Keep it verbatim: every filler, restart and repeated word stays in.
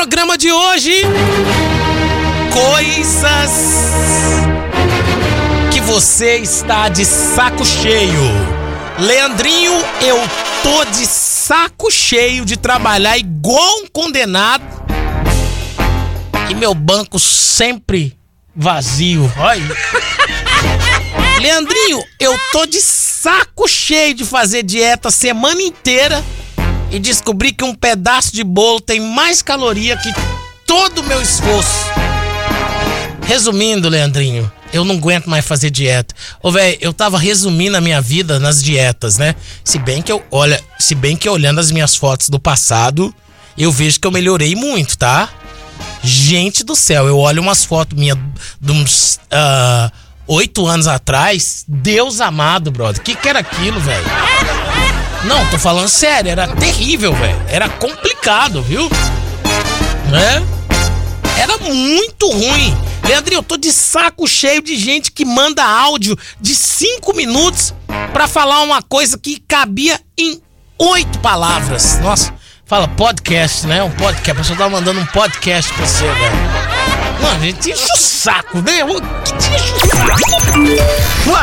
programa de hoje, coisas que você está de saco cheio. Leandrinho, eu tô de saco cheio de trabalhar igual um condenado e meu banco sempre vazio. Olha. Leandrinho, eu tô de saco cheio de fazer dieta a semana inteira e descobri que um pedaço de bolo tem mais caloria que todo o meu esforço. Resumindo, Leandrinho, eu não aguento mais fazer dieta. Ô, velho, eu tava resumindo a minha vida nas dietas, né? Se bem que eu, olha, se bem que olhando as minhas fotos do passado, eu vejo que eu melhorei muito, tá? Gente do céu, eu olho umas fotos minhas de uns uh, oito anos atrás. Deus amado, brother. Que que era aquilo, velho? Não, tô falando sério, era terrível, velho. Era complicado, viu? Né? Era muito ruim. Leandrinho, eu tô de saco cheio de gente que manda áudio de cinco minutos pra falar uma coisa que cabia em oito palavras. Nossa, fala podcast, né? Um podcast. A pessoa tá mandando um podcast pra você, velho. Mano, a gente enche o saco, né? Que enche o saco.